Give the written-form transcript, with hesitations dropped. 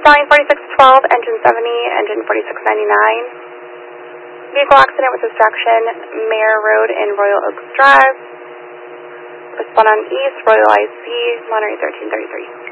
Stallion 4612, engine 70, engine 4699. Vehicle accident with distraction, Mare Road in Royal Oaks Drive. Respond on East, Royal IC, Monterey 1333.